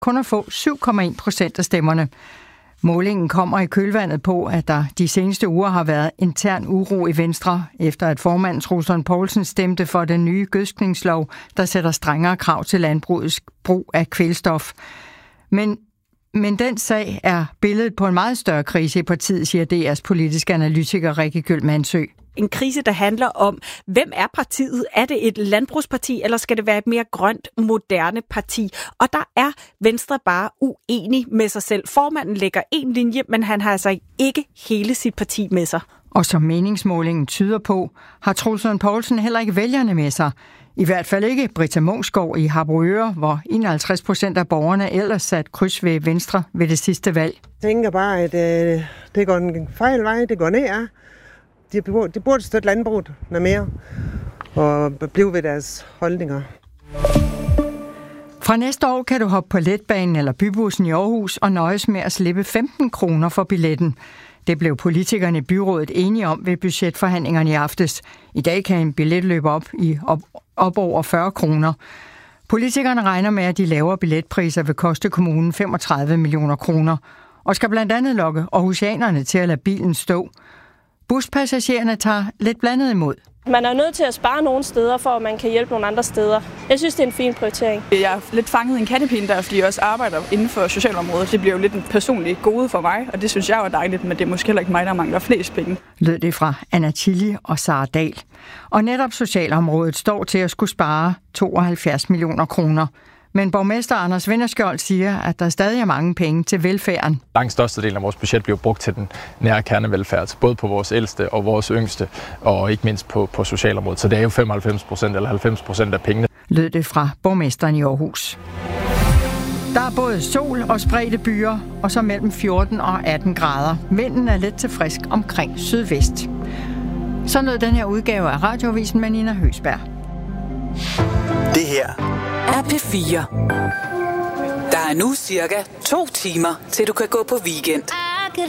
kun at få 7,1% af stemmerne. Målingen kommer i kølvandet på, at der de seneste uger har været intern uro i Venstre, efter at formanden Troels Lund Poulsen stemte for den nye gødskningslov, der sætter strengere krav til landbrugets brug af kvælstof. Men den sag er billedet på en meget større krise i partiet, siger DR's politiske analytiker Rikke Gjøl Mandsø. En krise, der handler om, hvem er partiet? Er det et landbrugsparti, eller skal det være et mere grønt, moderne parti? Og der er Venstre bare uenig med sig selv. Formanden lægger en linje, men han har altså ikke hele sit parti med sig. Og som meningsmålingen tyder på, har Troels Lund Poulsen heller ikke vælgerne med sig. I hvert fald ikke Britta Munksgaard i Harboøre, hvor 51% af borgerne ellers sat kryds ved Venstre ved det sidste valg. Jeg tænker bare, at det går en fejl vej, det går ned. De burde støtte landbruget noget mere og blive ved deres holdninger. Fra næste år kan du hoppe på letbanen eller bybussen i Aarhus og nøjes med at slippe 15 kroner for billetten. Det blev politikerne i byrådet enige om ved budgetforhandlingerne i aftes. I dag kan en billet løbe op over 40 kroner. Politikerne regner med, at de lavere billetpriser vil koste kommunen 35 millioner kroner, og skal blandt andet lokke aarhusianerne til at lade bilen stå. Buspassagererne tager lidt blandet imod. Man er nødt til at spare nogle steder, for at man kan hjælpe nogle andre steder. Jeg synes, det er en fin prioritering. Jeg er lidt fanget i en kattepine der, fordi jeg også arbejder inden for socialområdet. Det bliver jo lidt en personlig gode for mig, og det synes jeg er dejligt, men det er måske heller ikke mig, der mangler flest penge. Lød det fra Anna Tilly og Sara Dahl. Og netop socialområdet står til at skulle spare 72 millioner kroner. Men borgmester Anders Vinderskjold siger, at der stadig er mange penge til velfærden. Langt størstedelen af vores budget bliver brugt til den nære kernevelfærd, både på vores ældste og vores yngste, og ikke mindst på socialområdet. Så det er jo 95% eller 90% af pengene. Lød det fra borgmesteren i Aarhus. Der er både sol og spredte byer, og så mellem 14 og 18 grader. Vinden er let til frisk omkring sydvest. Så lød den her udgave af Radioavisen med Nina Høsberg. Det her er P4. Der er nu cirka 2 timer, til du kan gå på weekend.